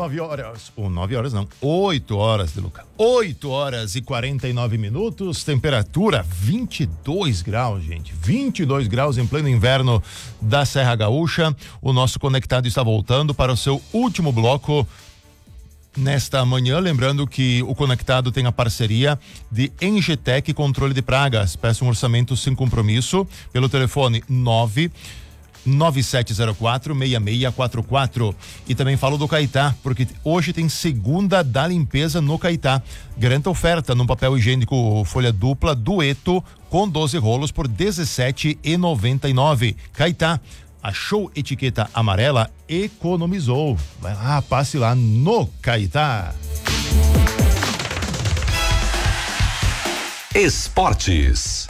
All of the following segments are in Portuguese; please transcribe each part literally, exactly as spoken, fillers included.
nove horas, ou nove horas não, oito horas, de Luca. oito horas e quarenta e nove minutos, temperatura vinte e dois graus, gente. vinte e dois graus em pleno inverno da Serra Gaúcha. O nosso Conectado está voltando para o seu último bloco nesta manhã, lembrando que o Conectado tem a parceria de Engetec Controle de Pragas. Peça um orçamento sem compromisso pelo telefone nove nove sete zero quatro, seis seis quatro quatro. E também falo do Caetá, porque hoje tem segunda da limpeza no Caetá. Garanta oferta no papel higiênico folha dupla Dueto com doze rolos por dezessete reais e noventa e nove centavos. Caetá, achou etiqueta amarela, economizou. Vai lá, passe lá no Caetá. Esportes.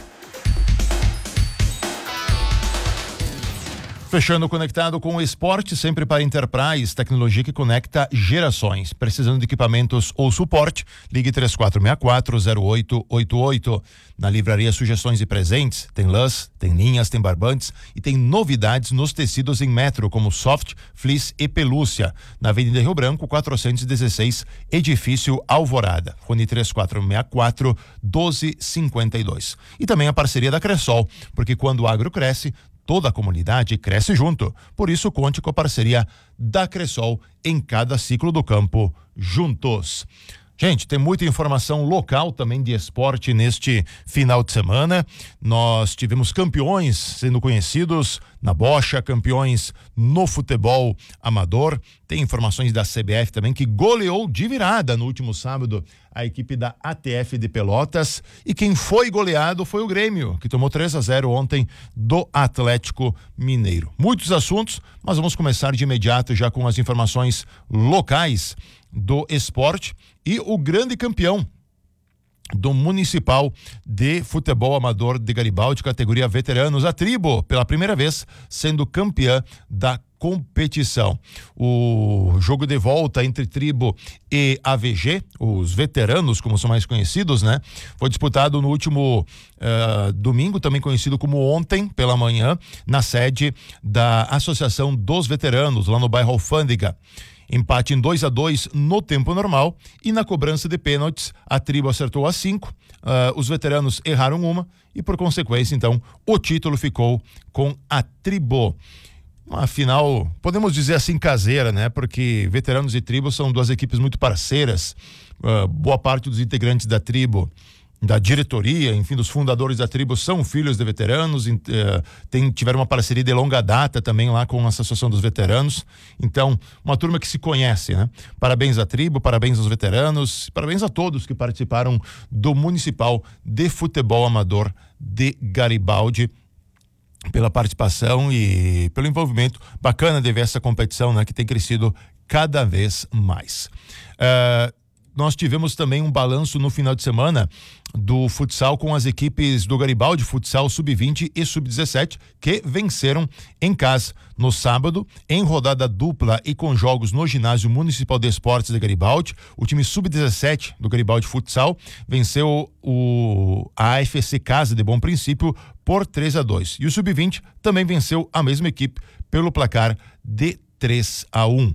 Fechando Conectado com o esporte, sempre para Enterprise, tecnologia que conecta gerações. Precisando de equipamentos ou suporte, ligue três quatro seis quatro zero oito oito oito. Na livraria Sugestões e Presentes, tem lãs, tem linhas, tem barbantes e tem novidades nos tecidos em metro, como soft, fleece e pelúcia. Na Avenida Rio Branco, quatrocentos e dezesseis, edifício Alvorada. Fone três quatro seis quatro um dois cinco dois. E também a parceria da Cressol, porque quando o agro cresce, toda a comunidade cresce junto. Por isso, conte com a parceria da Cressol em cada ciclo do campo, juntos. Gente, tem muita informação local também de esporte neste final de semana. Nós tivemos campeões sendo conhecidos na bocha, campeões no futebol amador. Tem informações da C B F também, que goleou de virada no último sábado a equipe da A T F de Pelotas. E quem foi goleado foi o Grêmio, que tomou três a zero ontem do Atlético Mineiro. Muitos assuntos, mas vamos começar de imediato já com as informações locais do esporte. E o grande campeão do Municipal de Futebol Amador de Garibaldi, categoria veteranos, a Tribo, pela primeira vez sendo campeã da competição. O jogo de volta entre Tribo e A V G, os veteranos, como são mais conhecidos, né? Foi disputado no último uh, domingo, também conhecido como ontem, pela manhã, na sede da Associação dos Veteranos, lá no bairro Alfândega. Empate em dois a dois no tempo normal, e na cobrança de pênaltis a Tribo acertou as cinco, uh, os veteranos erraram uma e, por consequência, então, o título ficou com a Tribo. Uma final, podemos dizer assim, caseira, né? Porque veteranos e Tribo são duas equipes muito parceiras. Uh, boa parte dos integrantes da Tribo, da diretoria, enfim, dos fundadores da Tribo são filhos de veteranos, uh, tem, tiveram uma parceria de longa data também lá com a Associação dos Veteranos. Então, uma turma que se conhece, né? Parabéns à Tribo, parabéns aos veteranos, parabéns a todos que participaram do Municipal de Futebol Amador de Garibaldi, pela participação e pelo envolvimento. Bacana de ver essa competição, né, que tem crescido cada vez mais. Uh, nós tivemos também um balanço no final de semana do futsal com as equipes do Garibaldi, futsal sub vinte e sub dezessete, que venceram em casa no sábado, em rodada dupla e com jogos no Ginásio Municipal de Esportes de Garibaldi. O time sub dezessete do Garibaldi Futsal venceu o a A F C Casa de Bom Princípio por três a dois. E o sub vinte também venceu a mesma equipe pelo placar de três a um.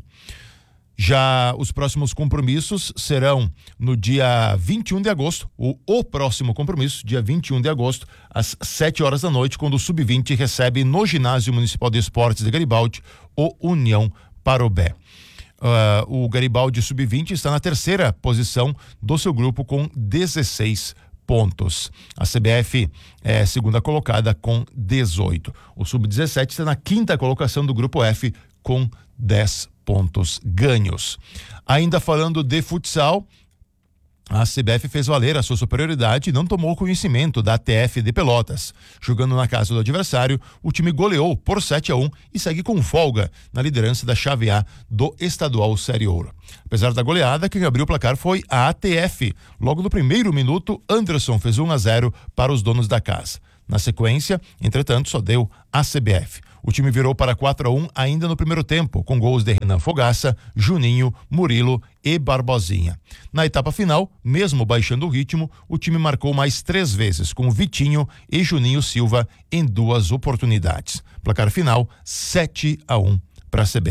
Já os próximos compromissos serão no dia vinte e um de agosto, o, o próximo compromisso, dia vinte e um de agosto, às sete horas da noite, quando o sub vinte recebe no Ginásio Municipal de Esportes de Garibaldi o União Parobé. Uh, o Garibaldi sub vinte está na terceira posição do seu grupo com dezesseis pontos. A C B F é segunda colocada com dezoito. O sub dezessete está na quinta colocação do grupo F com dez pontos ganhos. Ainda falando de futsal, a C B F fez valer a sua superioridade e não tomou conhecimento da A T F de Pelotas. Jogando na casa do adversário, o time goleou por sete a um e segue com folga na liderança da chave A do Estadual Série Ouro. Apesar da goleada, quem abriu o placar foi a A T F. Logo no primeiro minuto, Anderson fez um a zero para os donos da casa. Na sequência, entretanto, só deu a C B F. O time virou para quatro a um ainda no primeiro tempo, com gols de Renan Fogaça, Juninho, Murilo e Barbosinha. Na etapa final, mesmo baixando o ritmo, o time marcou mais três vezes, com Vitinho e Juninho Silva em duas oportunidades. Placar final, sete a um para a C B F.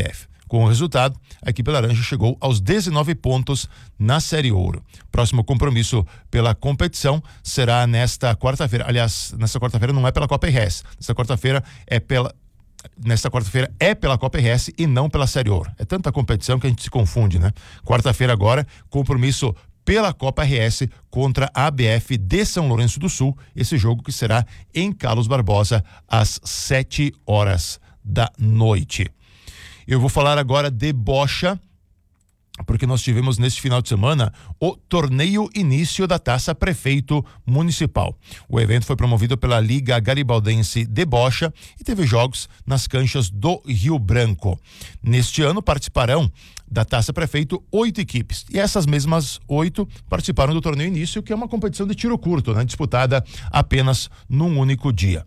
Com o resultado, a equipe laranja chegou aos dezenove pontos na Série Ouro. Próximo compromisso pela competição será nesta quarta-feira. Aliás, nesta quarta-feira não é pela Copa R S. Nesta quarta-feira é pela Nesta quarta-feira é pela Copa R S e não pela Série Ouro. É tanta competição que a gente se confunde, né? Quarta-feira agora, compromisso pela Copa R S contra a A B F de São Lourenço do Sul. Esse jogo que será em Carlos Barbosa às sete horas da noite. Eu vou falar agora de bocha, porque nós tivemos neste final de semana o torneio início da Taça Prefeito Municipal. O evento foi promovido pela Liga Garibaldense de Bocha e teve jogos nas canchas do Rio Branco. Neste ano participarão da Taça Prefeito oito equipes, e essas mesmas oito participaram do torneio início, que é uma competição de tiro curto, né? Disputada apenas num único dia.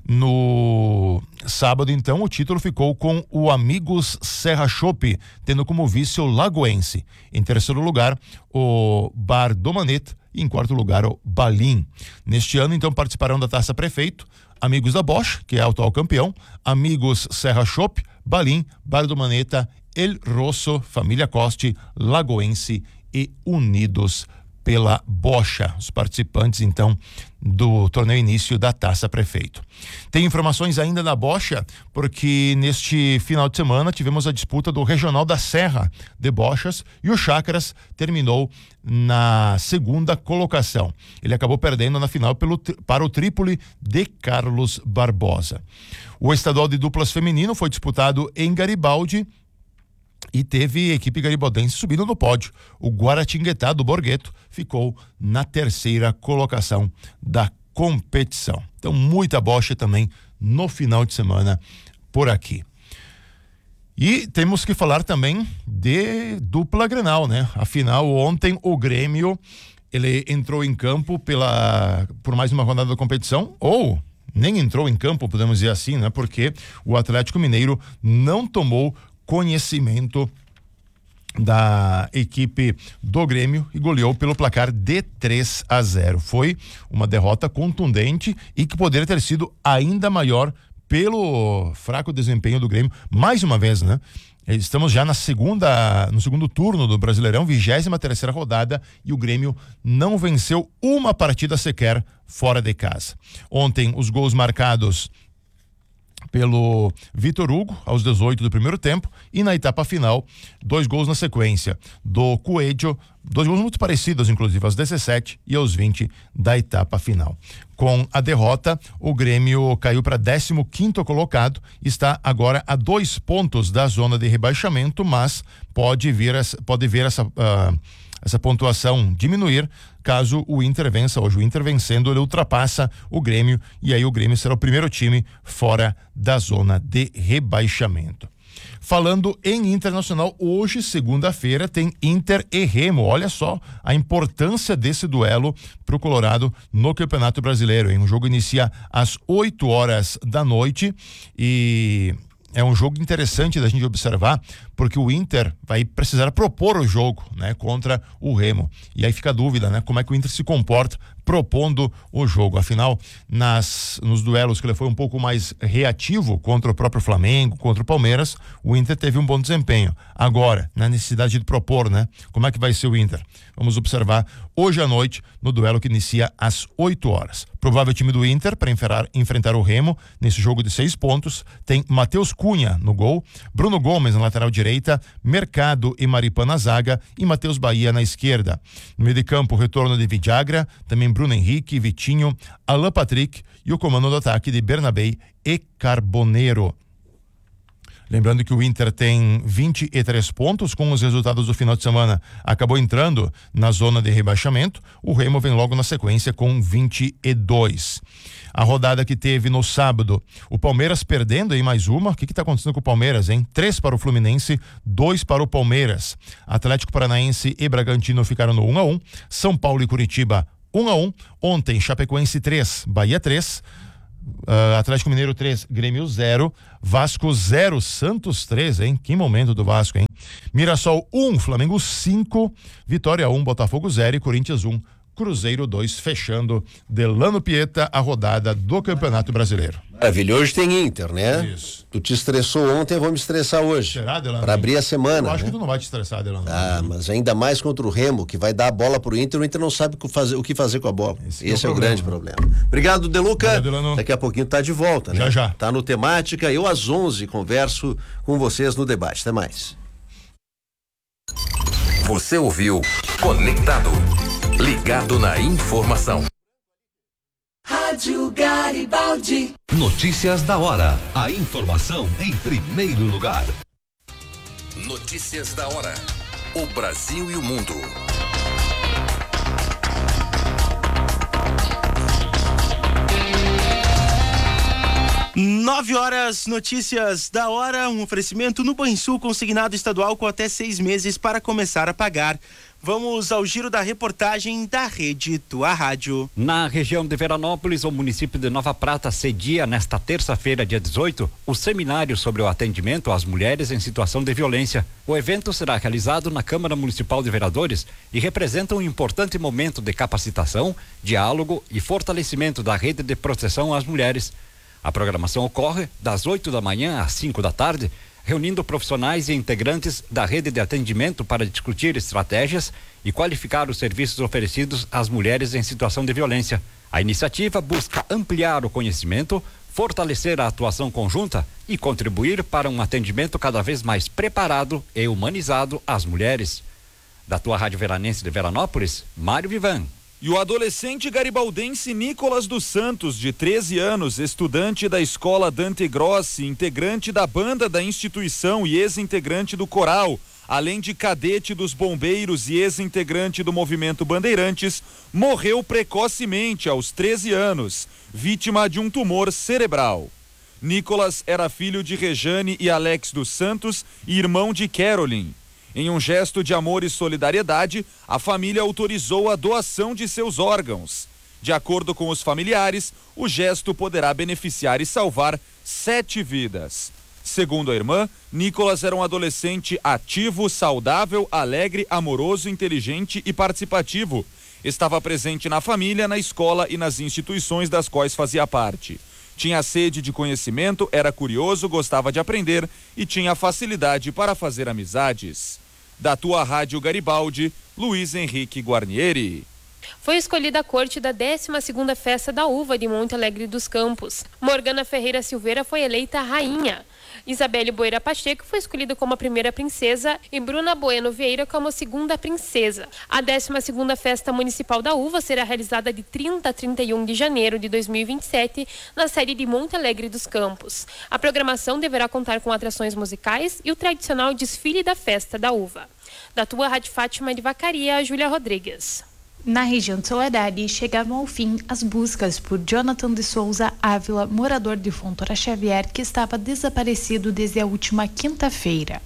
No sábado, então, o título ficou com o Amigos Serra Chopp, tendo como vice o Lagoense. Em terceiro lugar, o Bar do Maneta, e em quarto lugar, o Balim. Neste ano, então, participarão da Taça Prefeito Amigos da Bocha, que é o atual campeão, Amigos Serra Chopp, Balim, Bar do Maneta, El Rosso, Família Coste, Lagoense e Unidos pela Bocha. Os participantes, então, do torneio início da Taça Prefeito. Tem informações ainda da Bocha, porque neste final de semana tivemos a disputa do Regional da Serra de Bochas e o Chácaras terminou na segunda colocação. Ele acabou perdendo na final pelo, para o Trípoli de Carlos Barbosa. O estadual de duplas feminino foi disputado em Garibaldi e teve equipe garibaldense subindo no pódio. O Guaratinguetá do Borgheto ficou na terceira colocação da competição. Então, muita bocha também no final de semana por aqui. E temos que falar também de dupla Grenal, né? Afinal, ontem o Grêmio, ele entrou em campo pela, por mais uma rodada da competição, ou nem entrou em campo, podemos dizer assim, né? Porque o Atlético Mineiro não tomou conhecimento da equipe do Grêmio e goleou pelo placar de três a zero. Foi uma derrota contundente e que poderia ter sido ainda maior pelo fraco desempenho do Grêmio, mais uma vez, né? Estamos já na segunda, no segundo turno do Brasileirão, vigésima terceira rodada, e o Grêmio não venceu uma partida sequer fora de casa. Ontem, os gols marcados pelo Vitor Hugo, aos dezoito do primeiro tempo, e na etapa final, dois gols na sequência do Coelho, dois gols muito parecidos, inclusive, aos dezessete e aos vinte da etapa final. Com a derrota, o Grêmio caiu para décimo quinto colocado, está agora a dois pontos da zona de rebaixamento, mas pode vir essa, pode ver essa, uh, essa pontuação diminuir caso o Inter vença hoje. O Inter vencendo, ele ultrapassa o Grêmio, e aí o Grêmio será o primeiro time fora da zona de rebaixamento. Falando em Internacional, hoje, segunda-feira, tem Inter e Remo. Olha só a importância desse duelo para o Colorado no Campeonato Brasileiro, hein? O jogo inicia às oito horas da noite e é um jogo interessante da gente observar, porque o Inter vai precisar propor o jogo, né, contra o Remo. E aí fica a dúvida, né, como é que o Inter se comporta propondo o jogo. Afinal, nas, nos duelos que ele foi um pouco mais reativo contra o próprio Flamengo, contra o Palmeiras, o Inter teve um bom desempenho. Agora, na necessidade de propor, né, como é que vai ser o Inter? Vamos observar hoje à noite no duelo que inicia às oito horas. Provável time do Inter para enfrentar, enfrentar o Remo nesse jogo de seis pontos tem Matheus Cunha no gol, Bruno Gomes na lateral direita, Mercado e Maripan na zaga e Matheus Bahia na esquerda. No meio de campo, o retorno de Vidagra, também Bruno Henrique, Vitinho, Alan Patrick e o comando do ataque de Bernabé e Carboneiro. Lembrando que o Inter tem vinte e três pontos, com os resultados do final de semana acabou entrando na zona de rebaixamento. O Remo vem logo na sequência com vinte e dois. A rodada que teve no sábado, o Palmeiras perdendo aí mais uma. O que está acontecendo com o Palmeiras, hein? Três para o Fluminense, dois para o Palmeiras. Atlético Paranaense e Bragantino ficaram no um a um. São Paulo e Curitiba um a um. Ontem, Chapecoense três, Bahia três. Uh, Atlético Mineiro três, Grêmio zero, Vasco zero, Santos três, hein? Que momento do Vasco, hein? Mirassol um, Flamengo cinco, Vitória um, Botafogo zero e Corinthians um, Cruzeiro dois, fechando Delano Pieta a rodada do Campeonato Brasileiro. Maravilha, hoje tem Inter, né? Isso. Tu te estressou ontem, eu vou me estressar hoje. Será, Delano? Para abrir a semana. Eu acho né? que tu não vai te estressar, Delano. Ah, mas ainda mais contra o Remo, que vai dar a bola pro Inter, o Inter não sabe o que fazer, o que fazer com a bola. Esse, Esse é, o, é o grande problema. Obrigado, Deluca. Valeu, Delano. Daqui a pouquinho tá de volta, né? Já, já. Tá no Temática, eu às onze converso com vocês no debate. Até mais. Você ouviu Conectado, ligado na informação. Rádio Garibaldi. Notícias da hora. A informação em primeiro lugar. Notícias da hora. O Brasil e o mundo. Nove horas, notícias da hora, um oferecimento no Banrisul consignado estadual com até seis meses para começar a pagar. Vamos ao giro da reportagem da Rede Tua Rádio. Na região de Veranópolis, o município de Nova Prata cedia nesta terça-feira, dia dezoito, o seminário sobre o atendimento às mulheres em situação de violência. O evento será realizado na Câmara Municipal de Vereadores e representa um importante momento de capacitação, diálogo e fortalecimento da rede de proteção às mulheres. A programação ocorre das oito da manhã às cinco da tarde, reunindo profissionais e integrantes da rede de atendimento para discutir estratégias e qualificar os serviços oferecidos às mulheres em situação de violência. A iniciativa busca ampliar o conhecimento, fortalecer a atuação conjunta e contribuir para um atendimento cada vez mais preparado e humanizado às mulheres. Da Tua Rádio Veranense de Veranópolis, Mário Vivan. E o adolescente garibaldense Nicolas dos Santos, de treze anos, estudante da escola Dante Grossi, integrante da banda da instituição e ex-integrante do coral, além de cadete dos bombeiros e ex-integrante do movimento Bandeirantes, morreu precocemente aos treze anos, vítima de um tumor cerebral. Nicolas era filho de Rejane e Alex dos Santos e irmão de Caroline. Em um gesto de amor e solidariedade, a família autorizou a doação de seus órgãos. De acordo com os familiares, o gesto poderá beneficiar e salvar sete vidas. Segundo a irmã, Nicolas era um adolescente ativo, saudável, alegre, amoroso, inteligente e participativo. Estava presente na família, na escola e nas instituições das quais fazia parte. Tinha sede de conhecimento, era curioso, gostava de aprender e tinha facilidade para fazer amizades. Da Tua Rádio Garibaldi, Luiz Henrique Guarnieri. Foi escolhida a corte da décima segunda Festa da Uva de Monte Alegre dos Campos. Morgana Ferreira Silveira foi eleita rainha. Isabelle Boeira Pacheco foi escolhida como a primeira princesa e Bruna Bueno Vieira como a segunda princesa. A décima segunda Festa Municipal da Uva será realizada de trinta a trinta e um de janeiro de dois mil e vinte e sete na sede de Monte Alegre dos Campos. A programação deverá contar com atrações musicais e o tradicional desfile da Festa da Uva. Da Tua Rádio Fátima de Vacaria, Júlia Rodrigues. Na região de Soledade, chegavam ao fim as buscas por Jonathan de Souza Ávila, morador de Fontoura Xavier, que estava desaparecido desde a última quinta-feira.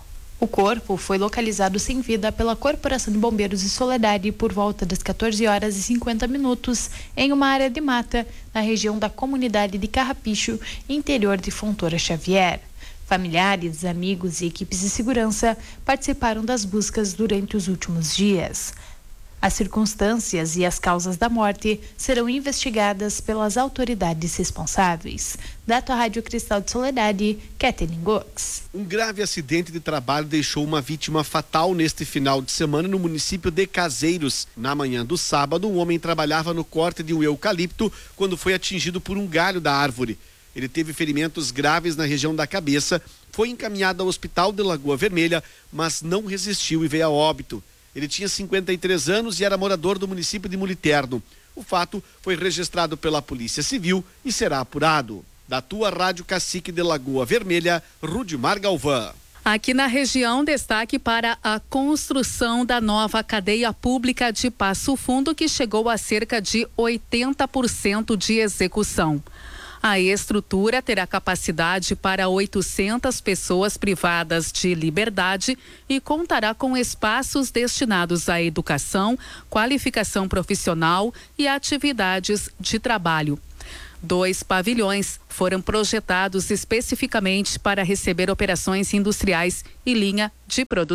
O corpo foi localizado sem vida pela Corporação de Bombeiros de Soledade por volta das quatorze horas e cinquenta minutos em uma área de mata na região da comunidade de Carrapicho, interior de Fontoura Xavier. Familiares, amigos e equipes de segurança participaram das buscas durante os últimos dias. As circunstâncias e as causas da morte serão investigadas pelas autoridades responsáveis. Da Tua Rádio Cristal de Soledade, Kathleen Gox. Um grave acidente de trabalho deixou uma vítima fatal neste final de semana no município de Caseiros. Na manhã do sábado, um homem trabalhava no corte de um eucalipto quando foi atingido por um galho da árvore. Ele teve ferimentos graves na região da cabeça, foi encaminhado ao hospital de Lagoa Vermelha, mas não resistiu e veio a óbito. Ele tinha cinquenta e três anos e era morador do município de Muliterno. O fato foi registrado pela Polícia Civil e será apurado. Da Tua Rádio Cacique de Lagoa Vermelha, Rudimar Galvão. Aqui na região, destaque para a construção da nova cadeia pública de Passo Fundo, que chegou a cerca de oitenta por cento de execução. A estrutura terá capacidade para oitocentas pessoas privadas de liberdade e contará com espaços destinados à educação, qualificação profissional e atividades de trabalho. Dois pavilhões foram projetados especificamente para receber operações industriais e linha de produção.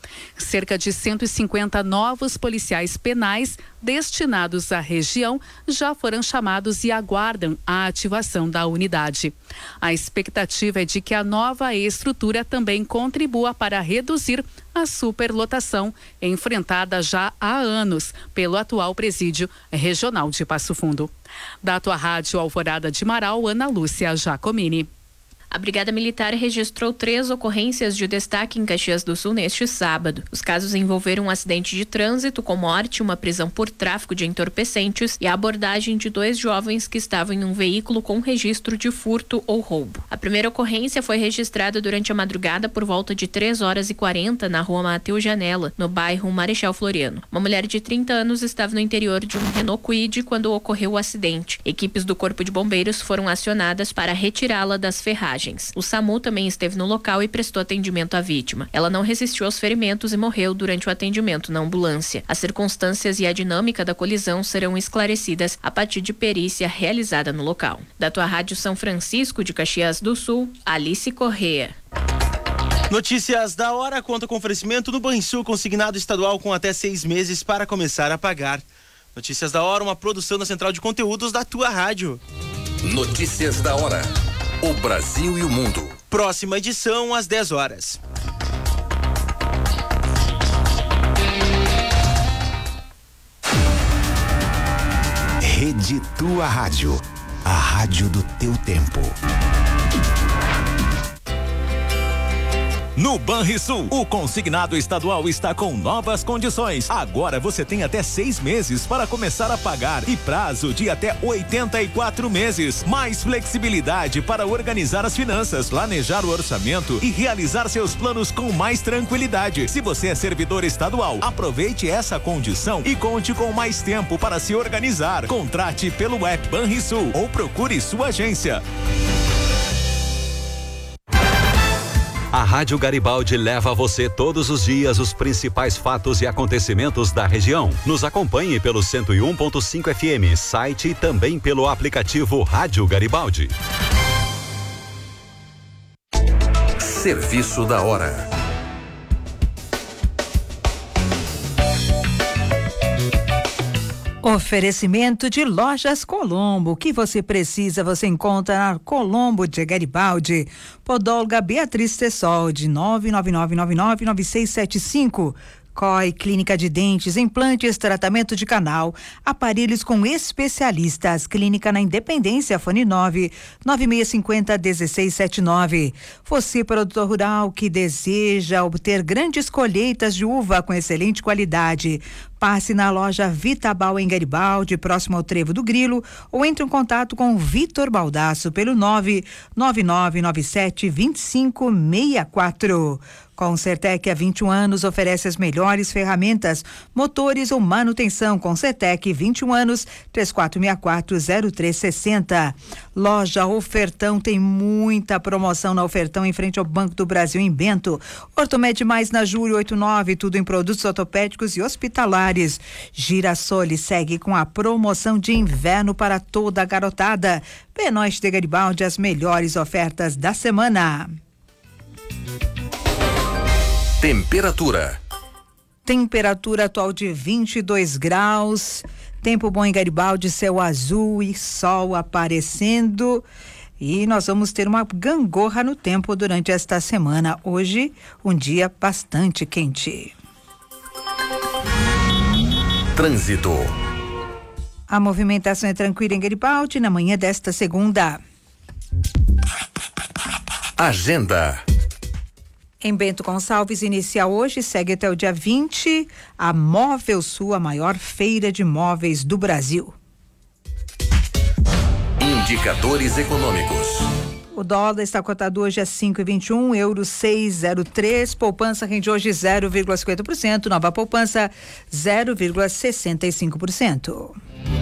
Cerca de cento e cinquenta novos policiais penais destinados à região já foram chamados e aguardam a ativação da unidade. A expectativa é de que a nova estrutura também contribua para reduzir a superlotação enfrentada já há anos pelo atual presídio regional de Passo Fundo. Da tua rádio Alvorada de Marau, Ana Lúcia Giacomini. A Brigada Militar registrou três ocorrências de destaque em Caxias do Sul neste sábado. Os casos envolveram um acidente de trânsito com morte, uma prisão por tráfico de entorpecentes e a abordagem de dois jovens que estavam em um veículo com registro de furto ou roubo. A primeira ocorrência foi registrada durante a madrugada por volta de três horas e quarenta na rua Mateus Janela, no bairro Marechal Floriano. Uma mulher de trinta anos estava no interior de um Renault Kwid quando ocorreu o acidente. Equipes do Corpo de Bombeiros foram acionadas para retirá-la das ferragens. O SAMU também esteve no local e prestou atendimento à vítima. Ela não resistiu aos ferimentos e morreu durante o atendimento na ambulância. As circunstâncias e a dinâmica da colisão serão esclarecidas a partir de perícia realizada no local. Da tua Rádio São Francisco de Caxias do Sul, Alice Corrêa. Notícias da hora conta com oferecimento no Banrisul, consignado estadual com até seis meses para começar a pagar. Notícias da hora, uma produção da Central de Conteúdos da tua rádio. Notícias da hora. O Brasil e o mundo. Próxima edição às dez horas. Rede Tua Rádio. A rádio do teu tempo. No Banrisul, o consignado estadual está com novas condições. Agora você tem até seis meses para começar a pagar e prazo de até oitenta e quatro meses. Mais flexibilidade para organizar as finanças, planejar o orçamento e realizar seus planos com mais tranquilidade. Se você é servidor estadual, aproveite essa condição e conte com mais tempo para se organizar. Contrate pelo app Banrisul ou procure sua agência. A Rádio Garibaldi leva a você todos os dias os principais fatos e acontecimentos da região. Nos acompanhe pelo cento e um ponto cinco F M, site e também pelo aplicativo Rádio Garibaldi. Serviço da hora. Oferecimento de Lojas Colombo. O que você precisa, você encontra na Colombo de Garibaldi. Podóloga Beatriz Tessol, de nove nove nove nove nove nove seis sete cinco. C O I, Clínica de Dentes, Implantes, Tratamento de Canal, Aparelhos com Especialistas, Clínica na Independência, fone nove nove seis cinco zero um seis sete nove. Você, produtor rural que deseja obter grandes colheitas de uva com excelente qualidade, passe na loja Vitabal em Garibaldi, próximo ao Trevo do Grilo, ou entre em contato com o Vitor Baldasso pelo nove nove nove nove sete dois cinco seis quatro. Concertec há vinte e um anos oferece as melhores ferramentas, motores ou manutenção. Concertec, vinte e um anos, três quatro seis quatro zero três seis zero. Loja Ofertão tem muita promoção na Ofertão em frente ao Banco do Brasil em Bento. Ortomed Mais na Júlio oitenta e nove, tudo em produtos ortopédicos e hospitalares. Girassoli segue com a promoção de inverno para toda a garotada. Benoist de Garibaldi, as melhores ofertas da semana. Temperatura. Temperatura atual de vinte e dois graus. Tempo bom em Garibaldi, céu azul e sol aparecendo. E nós vamos ter uma gangorra no tempo durante esta semana. Hoje, um dia bastante quente. Trânsito. A movimentação é tranquila em Garibaldi na manhã desta segunda. Agenda. Em Bento Gonçalves, inicia hoje, segue até o dia vinte, a Móvel Sul, a maior feira de móveis do Brasil. Indicadores econômicos. O dólar está cotado hoje a cinco e vinte e um, euro seis zero três, poupança rende hoje zero vírgula cinquenta por cento, nova poupança zero vírgula sessenta e cinco por cento.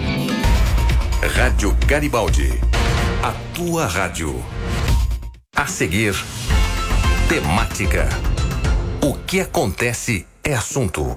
Rádio Garibaldi, a tua rádio. A seguir, temática. O que acontece é assunto.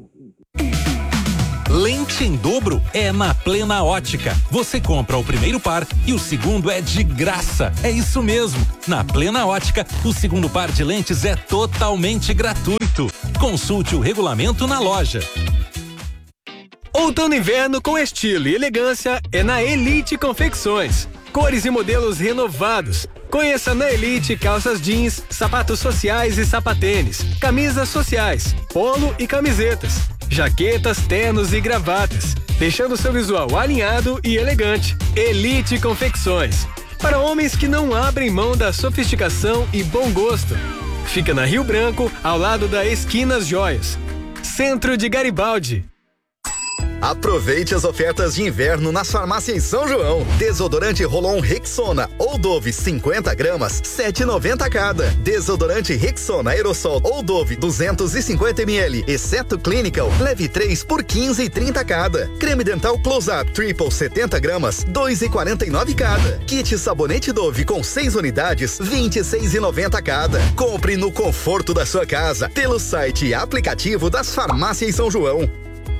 Lente em dobro é na Plena Ótica. Você compra o primeiro par e o segundo é de graça. É isso mesmo. Na Plena Ótica, o segundo par de lentes é totalmente gratuito. Consulte o regulamento na loja. Outono e inverno com estilo e elegância é na Elite Confecções. Cores e modelos renovados. Conheça na Elite calças jeans, sapatos sociais e sapatênis, camisas sociais, polo e camisetas, jaquetas, ternos e gravatas, deixando seu visual alinhado e elegante. Elite Confecções. Para homens que não abrem mão da sofisticação e bom gosto. Fica na Rio Branco, ao lado da Esquinas Joias. Centro de Garibaldi. Aproveite as ofertas de inverno nas farmácias São João. Desodorante Rolon Rexona ou Dove cinquenta gramas, sete e noventa cada. Desodorante Rexona Aerosol ou Dove duzentos e cinquenta mililitros, exceto Clinical, leve três por quinze e trinta cada. Creme dental Close Up Triple setenta gramas, dois e quarenta e nove cada. Kit sabonete Dove com seis unidades, vinte e seis e noventa cada. Compre no conforto da sua casa pelo site e aplicativo das farmácias São João.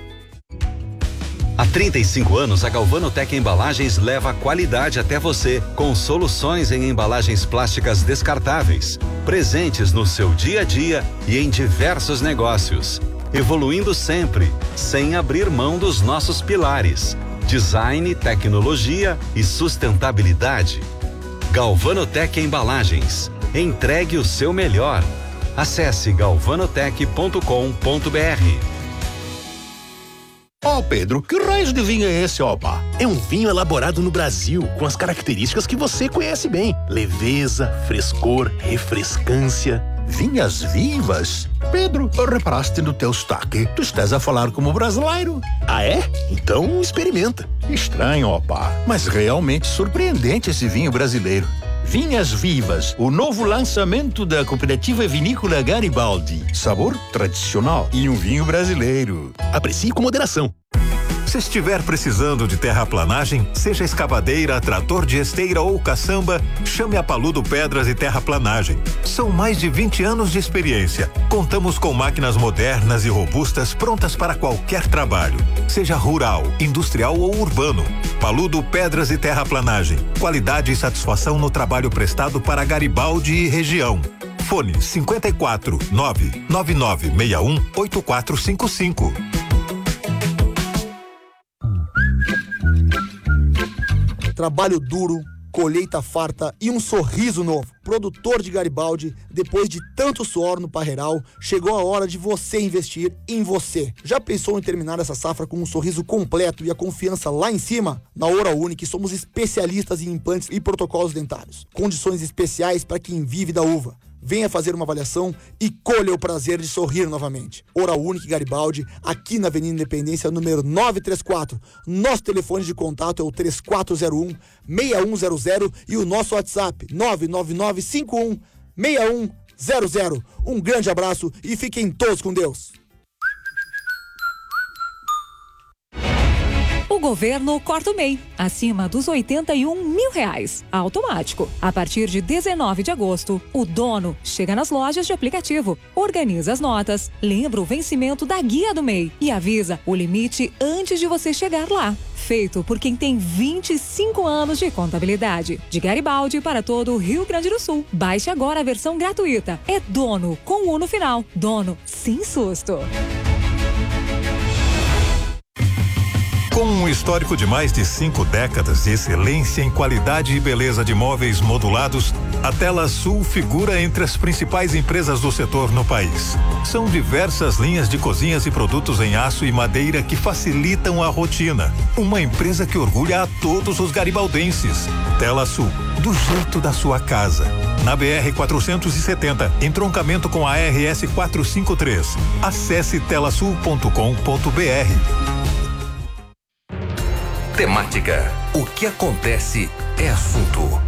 Há trinta e cinco anos, a Galvanotec Embalagens leva a qualidade até você, com soluções em embalagens plásticas descartáveis, presentes no seu dia a dia e em diversos negócios, evoluindo sempre, sem abrir mão dos nossos pilares: design, tecnologia e sustentabilidade. Galvanotec Embalagens. Entregue o seu melhor. Acesse galvanotec ponto com ponto br. Ó, oh, Pedro, que raios de vinho é esse, opa? É um vinho elaborado no Brasil, com as características que você conhece bem. Leveza, frescor, refrescância. Vinhas vivas? Pedro, reparaste no teu sotaque. Tu estás a falar como brasileiro. Ah, é? Então experimenta. Estranho, opa, mas realmente surpreendente esse vinho brasileiro. Vinhas Vivas, o novo lançamento da cooperativa vinícola Garibaldi. Sabor tradicional e um vinho brasileiro. Aprecie com moderação. Se estiver precisando de terraplanagem, seja escavadeira, trator de esteira ou caçamba, chame a Paludo Pedras e Terraplanagem. São mais de vinte anos de experiência. Contamos com máquinas modernas e robustas prontas para qualquer trabalho, seja rural, industrial ou urbano. Paludo Pedras e Terraplanagem. Qualidade e satisfação no trabalho prestado para Garibaldi e região. Fone cinquenta e quatro, nove nove nove seis um, oito quatro cinco cinco. Trabalho duro, colheita farta e um sorriso novo. Produtor de Garibaldi, depois de tanto suor no parreiral, chegou a hora de você investir em você. Já pensou em terminar essa safra com um sorriso completo e a confiança lá em cima? Na Oral Unique somos especialistas em implantes e protocolos dentários. Condições especiais para quem vive da uva. Venha fazer uma avaliação e colha o prazer de sorrir novamente. Oral Unique Garibaldi, aqui na Avenida Independência, número novecentos e trinta e quatro. Nosso telefone de contato é o três quatro zero um, seis um zero zero e o nosso WhatsApp nove nove nove cinco um, seis um zero zero. Um grande abraço e fiquem todos com Deus. O governo corta o M E I, acima dos oitenta e um mil reais, automático. A partir de dezenove de agosto, o dono chega nas lojas de aplicativo, organiza as notas, lembra o vencimento da guia do M E I e avisa o limite antes de você chegar lá. Feito por quem tem vinte e cinco anos de contabilidade. De Garibaldi para todo o Rio Grande do Sul. Baixe agora a versão gratuita. É dono com U no final. Dono sem susto. Com um histórico de mais de cinco décadas de excelência em qualidade e beleza de móveis modulados, a Tela Sul figura entre as principais empresas do setor no país. São diversas linhas de cozinhas e produtos em aço e madeira que facilitam a rotina. Uma empresa que orgulha a todos os garibaldenses. Tela Sul, do jeito da sua casa. Na B R quatrocentos e setenta, entroncamento com a R S quatrocentos e cinquenta e três. Acesse telasul ponto com ponto br. Temática. O que acontece é assunto.